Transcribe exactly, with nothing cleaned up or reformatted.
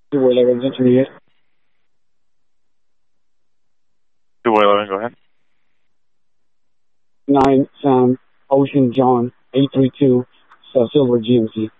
two eleven, intermediate. two eleven, go ahead. nine, Sam, Ocean John, eight three two, so Silver G M C.